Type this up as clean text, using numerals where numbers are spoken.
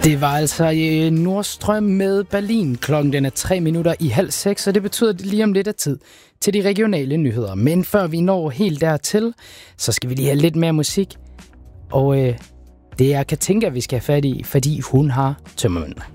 Det var altså Nordstrøm med Berlin. Klokken den er 5:03, og det betyder, at det lige om lidt af tid til de regionale nyheder. Men før vi når helt dertil, så skal vi lige have lidt mere musik. Og det er Katinka, vi skal have fat i, fordi hun har tømmermænd.